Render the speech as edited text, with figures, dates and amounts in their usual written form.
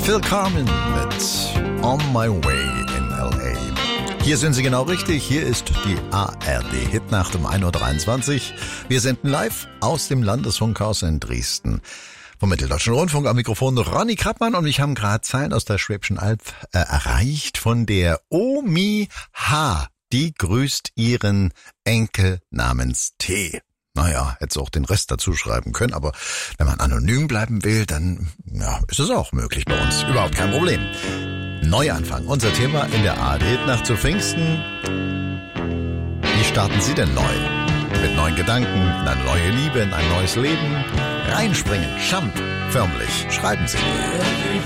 Phil Carmen mit On My Way in L.A. Hier sind Sie genau richtig. Hier ist die ARD-Hitnacht um 1.23 Uhr. Wir senden live aus dem Landesfunkhaus in Dresden. Vom Mitteldeutschen Rundfunk am Mikrofon Ronny Krappmann und mich haben gerade Zeilen aus der Schwäbischen Alb erreicht von der Omi H. Die grüßt ihren Enkel namens T. Naja, hätte auch den Rest dazu schreiben können, aber wenn man anonym bleiben will, dann ist es auch möglich bei uns. Überhaupt kein Problem. Neuanfang, unser Thema in der ARD-Nacht zu Pfingsten. Wie starten Sie denn neu? Mit neuen Gedanken, in eine neue Liebe, in ein neues Leben. Reinspringen, Champ, förmlich. Schreiben Sie. Every